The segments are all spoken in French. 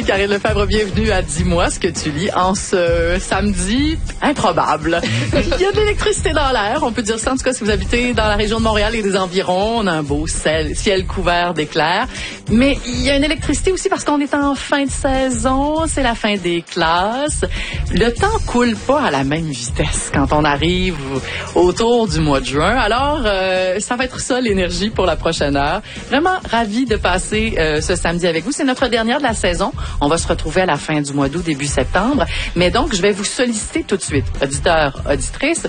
Karine Lefebvre, bienvenue à Dis-moi ce que tu lis en ce samedi improbable. Il y a de l'électricité dans l'air, on peut dire ça. En tout cas, si vous habitez dans la région de Montréal et des environs, on a un beau ciel couvert d'éclairs. Mais il y a une électricité aussi parce qu'on est en fin de saison, c'est la fin des classes. Le temps coule pas à la même vitesse quand on arrive autour du mois de juin. Alors, ça va être ça l'énergie pour la prochaine heure. Vraiment ravi de passer ce samedi avec vous. C'est notre dernière de la saison. On va se retrouver à la fin du mois d'août, début septembre. Mais donc, je vais vous solliciter tout de suite, auditeurs, auditrices.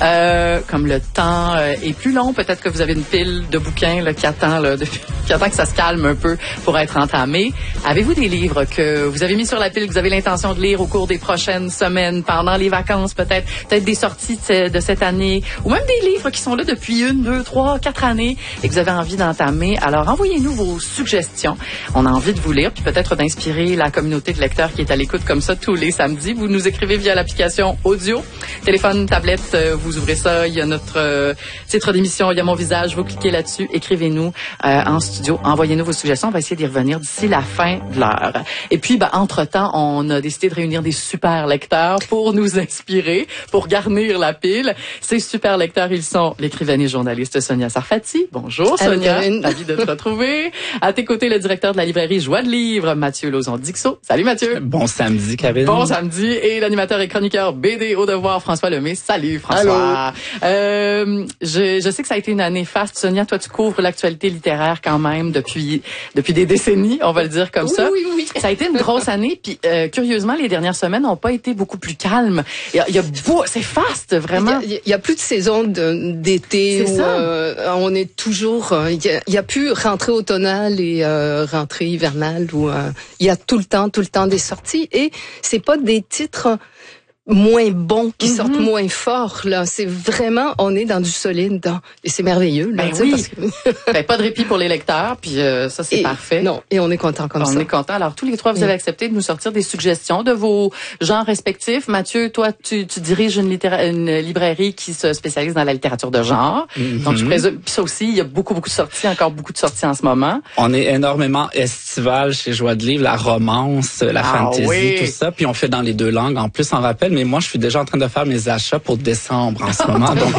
Comme le temps est plus long, peut-être que vous avez une pile de bouquins là, qui attend que ça se calme un peu pour être entamé. Avez-vous des livres que vous avez mis sur la pile, que vous avez l'intention de lire au cours des prochaines semaines, pendant les vacances peut-être des sorties de cette année, ou même des livres qui sont là depuis 1, 2, 3, 4 années et que vous avez envie d'entamer? Alors, envoyez-nous vos suggestions. On a envie de vous lire, puis peut-être d'inspirer la communauté de lecteurs qui est à l'écoute comme ça tous les samedis. Vous nous écrivez via l'application audio, téléphone, tablette, vous ouvrez ça, il y a notre titre d'émission, il y a mon visage, vous cliquez là-dessus, écrivez-nous en studio, envoyez-nous vos suggestions, on va essayer d'y revenir d'ici la fin de l'heure. Et puis, entre-temps, on a décidé de réunir des super lecteurs pour nous inspirer, pour garnir la pile. Ces super lecteurs, ils sont l'écrivaine et journaliste Sonia Sarfati. Bonjour Sonia, ravi de te retrouver. À tes côtés, le directeur de la librairie Joie de Livre, Mathieu Lauzon-Dixot. Salut Mathieu. Bon samedi, Karine. Bon samedi. Et l'animateur et chroniqueur BD au devoir, François Lemay. Salut François. Allô. Je sais que ça a été une année faste. Sonia, toi, tu couvres l'actualité littéraire quand même depuis des décennies, on va le dire comme ça. Oui. Ça a été une grosse année. Puis curieusement, les dernières semaines n'ont pas été beaucoup plus calmes. C'est faste, vraiment. Il y a plus de saison d'été où on est toujours. Il y a plus rentrée automnale et rentrée hivernale où il y a tout le temps des sorties, et c'est pas des titres moins bons qui sortent moins forts, là. C'est vraiment, on est dans du solide, et c'est merveilleux, là. Oui. Parce que... pas de répit pour les lecteurs, puis ça, c'est parfait. Non, et on est content comme ça. On est content. Alors, tous les trois, vous avez accepté de nous sortir des suggestions de vos genres respectifs. Mathieu, toi, tu diriges une librairie qui se spécialise dans la littérature de genre. Donc, je présume, puis ça aussi, il y a beaucoup de sorties, encore beaucoup de sorties en ce moment. On est énormément estival chez Joie de Livre, la romance, la fantasy, tout ça. Puis on fait dans les deux langues, en plus, en rappel. Mais moi, je suis déjà en train de faire mes achats pour décembre en ce moment. Donc,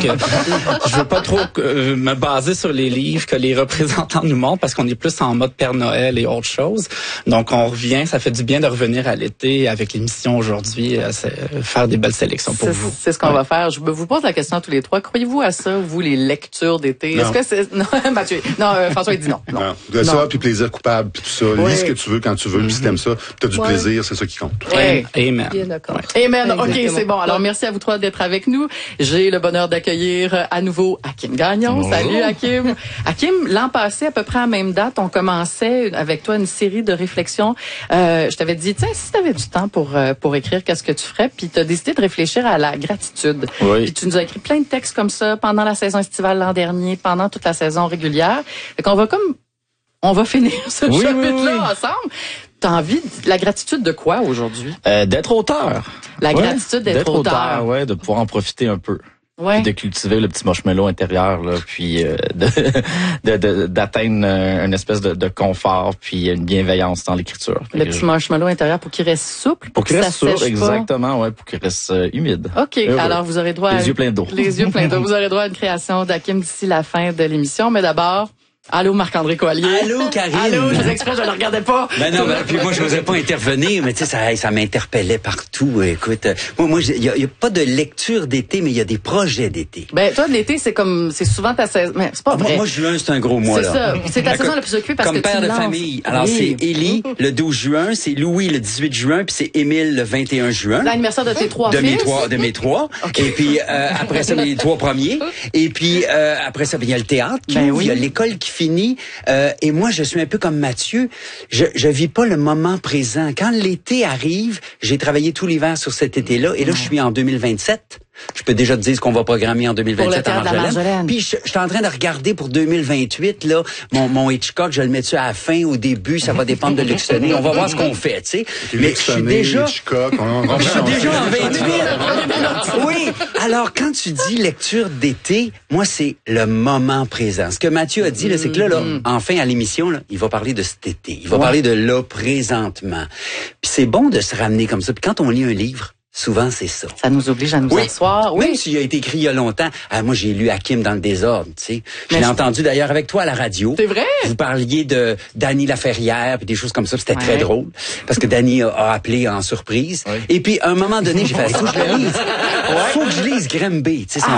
je veux pas trop me baser sur les livres que les représentants nous montrent, parce qu'on est plus en mode Père Noël et autre chose. Donc, on revient. Ça fait du bien de revenir à l'été avec l'émission aujourd'hui, faire des belles sélections pour vous. C'est ce qu'on va faire. Je vous pose la question à tous les trois. Croyez-vous à ça, vous, les lectures d'été? Non. Est-ce que c'est... Non, Mathieu. Non, François, il dit non. De ça, puis plaisir coupable, puis tout ça. Lis ce que tu veux quand tu veux, puis si t'aimes ça, puis t'as du plaisir, c'est ça qui compte. Ouais. Amen. Bien d'accord. Amen. OK, c'est bon. Alors, merci à vous trois d'être avec nous. J'ai le bonheur d'accueillir à nouveau Hakim Gagnon. Bonjour. Salut, Hakim. Hakim, l'an passé, à peu près à la même date, on commençait avec toi une série de réflexions. Je t'avais dit, tiens, si t'avais du temps pour écrire, qu'est-ce que tu ferais? Puis t'as décidé de réfléchir à la gratitude. Oui. Puis tu nous as écrit plein de textes comme ça pendant la saison estivale l'an dernier, pendant toute la saison régulière. Fait qu'on on va finir ce chapitre-là ensemble. T'as envie de la gratitude de quoi aujourd'hui? D'être auteur. La gratitude d'être auteur. Ouais, de pouvoir en profiter un peu. Ouais. De cultiver le petit marshmallow intérieur, là, puis d'atteindre une espèce de confort, puis une bienveillance dans l'écriture. Le petit marshmallow intérieur pour qu'il reste souple. Pour qu'il reste souple, pas. Exactement, ouais, pour qu'il reste humide. OK, alors vous aurez droit les yeux pleins d'eau. Les yeux pleins d'eau. Vous aurez droit à une création d'Hakim d'ici la fin de l'émission, mais d'abord... Allô, Marc-André Coallier. Allô, Karine. Allô, je vous exprès, je le regardais pas. Ben non, puis moi, je n'osais pas intervenir, mais tu sais, ça m'interpellait partout. Écoute, moi, il y a pas de lecture d'été, mais il y a des projets d'été. Ben, toi, l'été, c'est souvent ta saison, mais c'est pas vrai. Moi, juin, c'est un gros mois, là. C'est ça. C'est ta saison la plus occupée parce que comme père tu de lances. famille. Alors, c'est Élie, le 12 juin, c'est Louis, le 18 juin, puis c'est Émile, le 21 juin. L'anniversaire de tes trois fils. De mes trois. Okay. Et puis, après ça, les trois premiers. Et puis, après ça, il y a le théâtre qui ouvre, il y a l'école qui finit. Et moi, je suis un peu comme Mathieu. Je vis pas le moment présent. Quand l'été arrive, j'ai travaillé tout l'hiver sur cet été-là, et là, je suis en 2027. Je peux déjà te dire ce qu'on va programmer en 2027 à Marjolaine. Puis je suis en train de regarder pour 2028 là mon Hitchcock, je le mets-tu à la fin, au début, ça va dépendre de Luxonné. On va voir ce qu'on fait, tu sais. Mais je suis déjà Hitchcock, je suis déjà en 28. Oui. Alors quand tu dis lecture d'été, moi c'est le moment présent. Ce que Mathieu a dit là, c'est que là, enfin à l'émission là, il va parler de cet été. Il va parler de là présentement. Puis c'est bon de se ramener comme ça. Puis quand on lit un livre, souvent, c'est ça. Ça nous oblige à nous asseoir. Oui. Même s'il a été écrit il y a longtemps. Moi, j'ai lu Hakim dans le désordre, tu sais. Je l'ai entendu d'ailleurs avec toi à la radio. C'est vrai? Vous parliez de Dany Laferrière puis des choses comme ça. C'était très drôle. Parce que Dany a appelé en surprise. Et puis, à un moment donné, j'ai fait, faut que je le lise. Faut que je lise Grimby. Tu sais,